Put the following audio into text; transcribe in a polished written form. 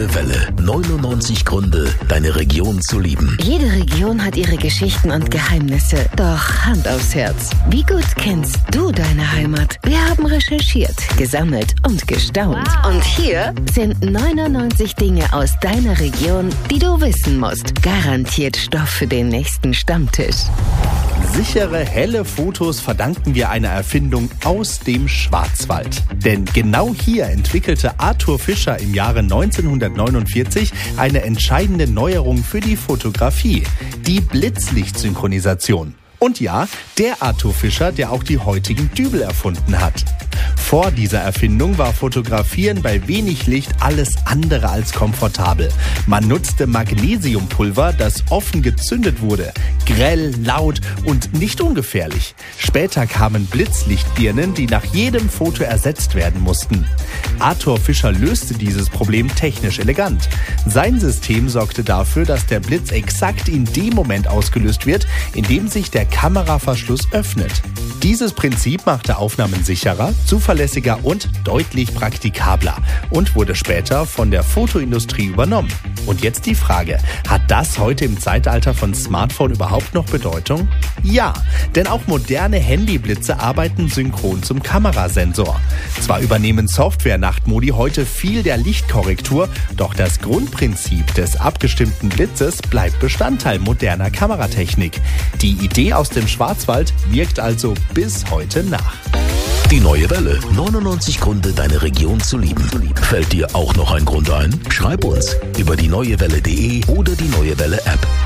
Neue Welle. 99 Gründe, deine Region zu lieben. Jede Region hat ihre Geschichten und Geheimnisse. Doch Hand aufs Herz. Wie gut kennst du deine Heimat? Wir haben recherchiert, gesammelt und gestaunt. Wow. Und hier sind 99 Dinge aus deiner Region, die du wissen musst. Garantiert Stoff für den nächsten Stammtisch. Sichere, helle Fotos verdanken wir einer Erfindung aus dem Schwarzwald. Denn genau hier entwickelte Arthur Fischer im Jahre 1949 eine entscheidende Neuerung für die Fotografie: die Blitzlichtsynchronisation. Und ja, der Arthur Fischer, der auch die heutigen Dübel erfunden hat. Vor dieser Erfindung war Fotografieren bei wenig Licht alles andere als komfortabel. Man nutzte Magnesiumpulver, das offen gezündet wurde. Grell, laut und nicht ungefährlich. Später kamen Blitzlichtbirnen, die nach jedem Foto ersetzt werden mussten. Arthur Fischer löste dieses Problem technisch elegant. Sein System sorgte dafür, dass der Blitz exakt in dem Moment ausgelöst wird, in dem sich der Kameraverschluss öffnet. Dieses Prinzip machte Aufnahmen sicherer, zuverlässiger und deutlich praktikabler und wurde später von der Fotoindustrie übernommen. Und jetzt die Frage: Hat das heute im Zeitalter von Smartphone überhaupt noch Bedeutung? Ja, denn auch moderne Handyblitze arbeiten synchron zum Kamerasensor. Zwar übernehmen Software-Nachtmodi heute viel der Lichtkorrektur, doch das Grundprinzip des abgestimmten Blitzes bleibt Bestandteil moderner Kameratechnik. Die Idee aus dem Schwarzwald wirkt also bis heute nach. Die Neue Welle. 99 Gründe, deine Region zu lieben. Fällt dir auch noch ein Grund ein? Schreib uns über die neuewelle.de oder die Neue Welle App.